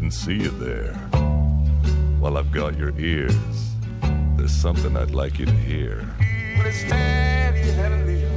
didn't see you there. While I've got your ears, there's something I'd like you to hear. When it's steady, heavenly